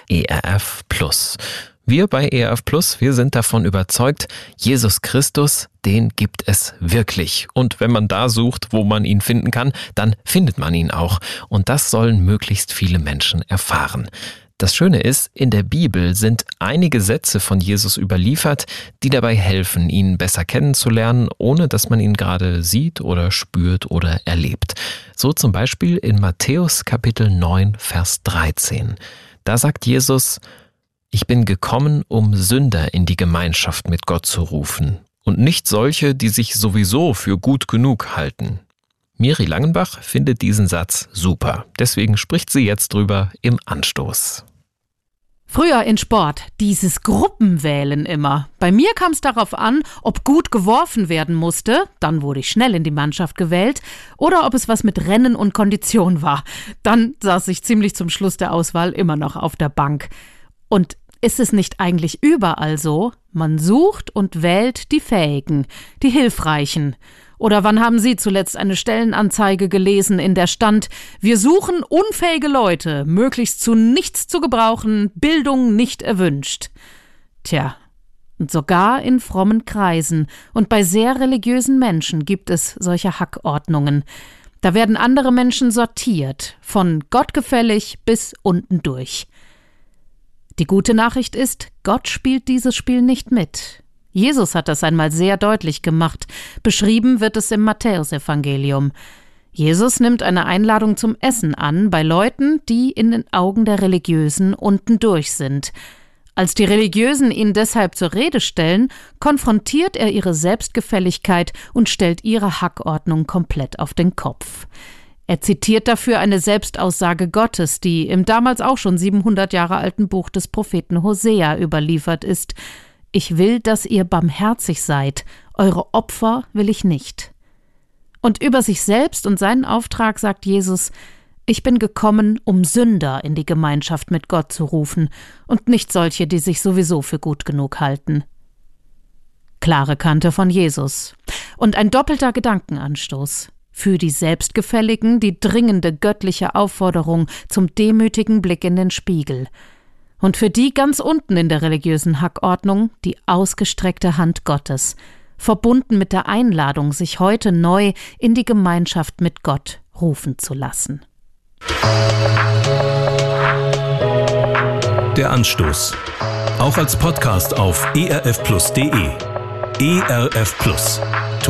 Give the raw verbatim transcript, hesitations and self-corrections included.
E R F Plus. Wir bei E R F Plus, wir sind davon überzeugt, Jesus Christus, den gibt es wirklich. Und wenn man da sucht, wo man ihn finden kann, dann findet man ihn auch. Und das sollen möglichst viele Menschen erfahren. Das Schöne ist, in der Bibel sind einige Sätze von Jesus überliefert, die dabei helfen, ihn besser kennenzulernen, ohne dass man ihn gerade sieht oder spürt oder erlebt. So zum Beispiel in Matthäus Kapitel neun, Vers dreizehn. Da sagt Jesus: Ich bin gekommen, um Sünder in die Gemeinschaft mit Gott zu rufen und nicht solche, die sich sowieso für gut genug halten. Miri Langenbach findet diesen Satz super. Deswegen spricht sie jetzt drüber im Anstoß. Früher in Sport, dieses Gruppenwählen immer. Bei mir kam es darauf an, ob gut geworfen werden musste, dann wurde ich schnell in die Mannschaft gewählt, oder ob es was mit Rennen und Kondition war. Dann saß ich ziemlich zum Schluss der Auswahl immer noch auf der Bank. Und ist es nicht eigentlich überall so? Man sucht und wählt die Fähigen, die Hilfreichen. Oder wann haben Sie zuletzt eine Stellenanzeige gelesen, in der stand: Wir suchen unfähige Leute, möglichst zu nichts zu gebrauchen, Bildung nicht erwünscht. Tja, und sogar in frommen Kreisen und bei sehr religiösen Menschen gibt es solche Hackordnungen. Da werden andere Menschen sortiert, von gottgefällig bis unten durch. Die gute Nachricht ist, Gott spielt dieses Spiel nicht mit. Jesus hat das einmal sehr deutlich gemacht. Beschrieben wird es im Matthäusevangelium. Jesus nimmt eine Einladung zum Essen an bei Leuten, die in den Augen der Religiösen unten durch sind. Als die Religiösen ihn deshalb zur Rede stellen, konfrontiert er ihre Selbstgefälligkeit und stellt ihre Hackordnung komplett auf den Kopf. Er zitiert dafür eine Selbstaussage Gottes, die im damals auch schon siebenhundert Jahre alten Buch des Propheten Hosea überliefert ist: Ich will, dass ihr barmherzig seid, eure Opfer will ich nicht. Und über sich selbst und seinen Auftrag sagt Jesus: Ich bin gekommen, um Sünder in die Gemeinschaft mit Gott zu rufen und nicht solche, die sich sowieso für gut genug halten. Klare Kante von Jesus. Und ein doppelter Gedankenanstoß. Für die Selbstgefälligen die dringende göttliche Aufforderung zum demütigen Blick in den Spiegel. Und für die ganz unten in der religiösen Hackordnung die ausgestreckte Hand Gottes, verbunden mit der Einladung, sich heute neu in die Gemeinschaft mit Gott rufen zu lassen. Der Anstoß. Auch als Podcast auf e r f plus punkt d e. E R F Plus.